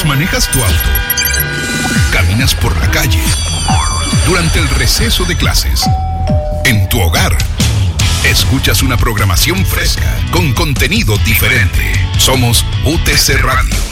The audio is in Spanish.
Manejas tu auto, caminas por la calle, durante el receso de clases, en tu hogar. Escuchas una programación fresca, con contenido diferente. Somos UTC Radio.